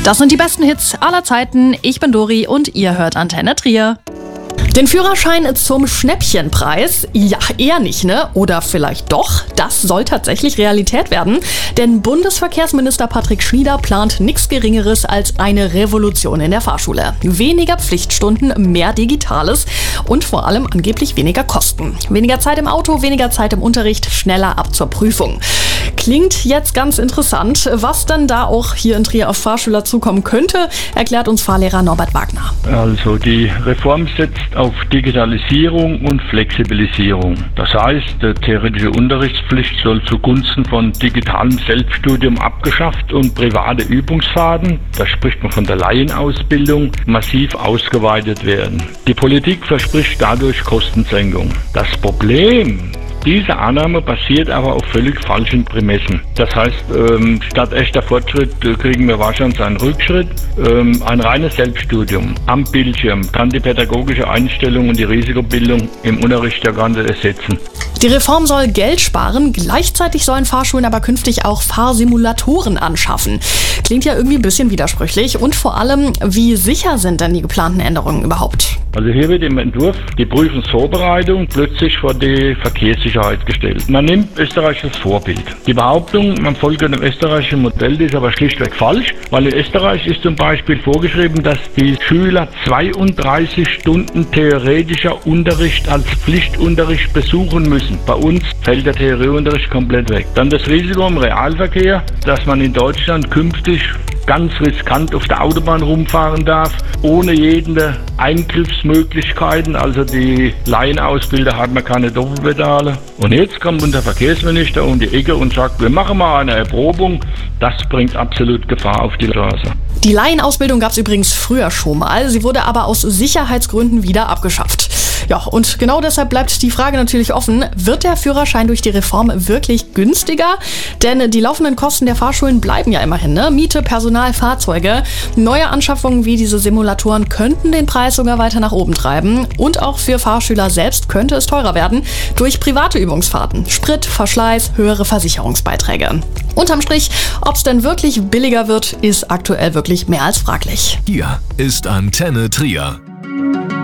Das sind die besten Hits aller Zeiten. Ich bin Dori und ihr hört Antenne Trier. Den Führerschein zum Schnäppchenpreis? Ja, eher nicht, ne? Oder vielleicht doch? Das soll tatsächlich Realität werden. Denn Bundesverkehrsminister Patrick Schnieder plant nichts Geringeres als eine Revolution in der Fahrschule. Weniger Pflichtstunden, mehr Digitales und vor allem angeblich weniger Kosten. Weniger Zeit im Auto, weniger Zeit im Unterricht, schneller ab zur Prüfung. Klingt jetzt ganz interessant. Was dann da auch hier in Trier auf Fahrschüler zukommen könnte, erklärt uns Fahrlehrer Norbert Wagner. Also die Reform setzt auf Digitalisierung und Flexibilisierung. Das heißt, die theoretische Unterrichtspflicht soll zugunsten von digitalem Selbststudium abgeschafft und private Übungsfahrten, da spricht man von der Laienausbildung, massiv ausgeweitet werden. Die Politik verspricht dadurch Kostensenkung. Das Problem: diese Annahme basiert aber auf völlig falschen Prämissen. Das heißt, statt echter Fortschritt kriegen wir wahrscheinlich einen Rückschritt. Ein reines Selbststudium am Bildschirm kann die pädagogische Einstellung und die Risikobildung im Unterricht ja gar nicht ersetzen. Die Reform soll Geld sparen, gleichzeitig sollen Fahrschulen aber künftig auch Fahrsimulatoren anschaffen. Klingt ja irgendwie ein bisschen widersprüchlich und vor allem, wie sicher sind denn die geplanten Änderungen überhaupt? Also hier wird im Entwurf die Prüfungsvorbereitung plötzlich vor die Verkehrssicherheit gestellt. Man nimmt Österreich als Vorbild. Die Behauptung, man folge dem österreichischen Modell, ist aber schlichtweg falsch, weil in Österreich ist zum Beispiel vorgeschrieben, dass die Schüler 32 Stunden theoretischer Unterricht als Pflichtunterricht besuchen müssen. Bei uns fällt der Theorieunterricht komplett weg. Dann das Risiko im Realverkehr, dass man in Deutschland künftig ganz riskant auf der Autobahn rumfahren darf, ohne jede Eingriffsmöglichkeiten. Also die Laienausbilder hat man keine Doppelpedale. Und jetzt kommt unser Verkehrsminister um die Ecke und sagt, wir machen mal eine Erprobung. Das bringt absolut Gefahr auf die Straße. Die Laienausbildung gab es übrigens früher schon mal. Sie wurde aber aus Sicherheitsgründen wieder abgeschafft. Ja, und genau deshalb bleibt die Frage natürlich offen, wird der Führerschein durch die Reform wirklich günstiger? Denn die laufenden Kosten der Fahrschulen bleiben ja immerhin, ne? Miete, Personal, Fahrzeuge. Neue Anschaffungen wie diese Simulatoren könnten den Preis sogar weiter nach oben treiben. Und auch für Fahrschüler selbst könnte es teurer werden durch private Übungsfahrten, Sprit, Verschleiß, höhere Versicherungsbeiträge. Unterm Strich, ob es denn wirklich billiger wird, ist aktuell wirklich mehr als fraglich. Hier ist Antenne Trier.